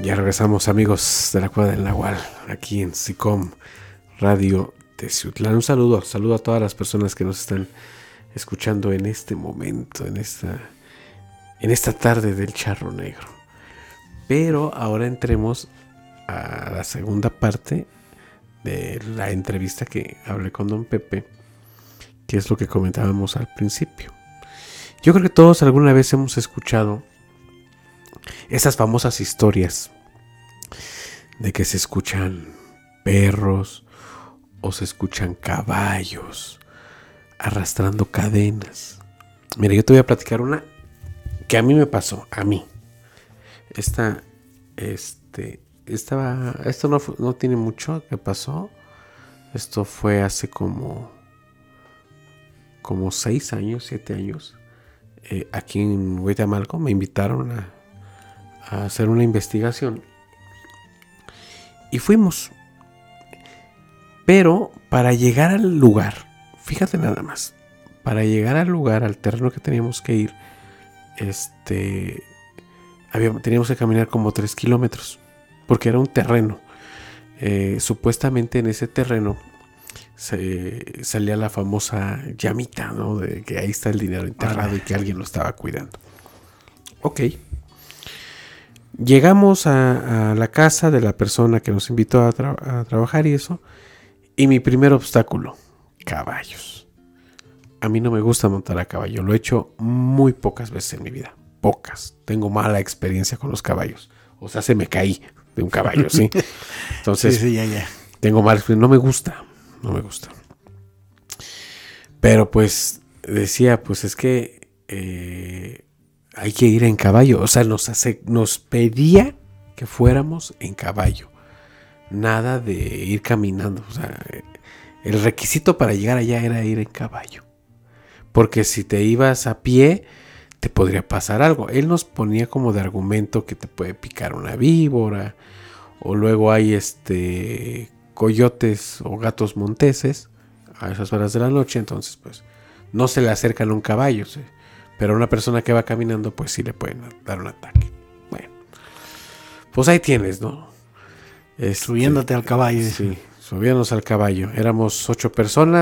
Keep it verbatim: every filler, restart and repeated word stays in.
Ya regresamos, amigos de la Cueva del Nahual, aquí en SICOM Radio Teciutlán. Un saludo, saludo a todas las personas que nos están escuchando en este momento, en esta, en esta tarde del charro negro. Pero ahora entremos a la segunda parte de la entrevista que hablé con don Pepe, que es lo que comentábamos al principio. Yo creo que todos alguna vez hemos escuchado esas famosas historias de que se escuchan perros o se escuchan caballos arrastrando cadenas. Mira, yo te voy a platicar una que a mí me pasó, a mí. Esta, este, estaba, esto no, no tiene mucho que pasó. Esto fue hace como, como seis años, siete años. Eh, aquí en Huitamalco me invitaron a, a hacer una investigación y fuimos. Pero para llegar al lugar, fíjate nada más, para llegar al lugar, al terreno que teníamos que ir, este, había, teníamos que caminar como tres kilómetros, porque era un terreno. Eh, supuestamente en ese terreno se, salía la famosa llamita, ¿no? De que ahí está el dinero enterrado y que alguien lo estaba cuidando. Ok. Llegamos a, a la casa de la persona que nos invitó a, tra- a trabajar y eso. Y mi primer obstáculo, caballos. A mí no me gusta montar a caballo. Lo he hecho muy pocas veces en mi vida. Pocas. Tengo mala experiencia con los caballos. O sea, se me caí de un caballo, ¿sí? Entonces, sí, sí, ya, ya. tengo mala experiencia. No me gusta. No me gusta. Pero pues decía, pues es que eh, hay que ir en caballo. O sea, nos, hace, nos pedía que fuéramos en caballo. Nada de ir caminando. O sea, el requisito para llegar allá era ir en caballo. Porque si te ibas a pie, te podría pasar algo. Él nos ponía como de argumento que te puede picar una víbora. O luego hay este coyotes o gatos monteses a esas horas de la noche. Entonces, pues, no se le acercan a un caballo. ¿sí? Pero a una persona que va caminando, pues sí le pueden dar un ataque. Bueno, pues ahí tienes, ¿no? Este, Subiéndote al caballo. Sí, subiéndonos al caballo. Éramos ocho personas.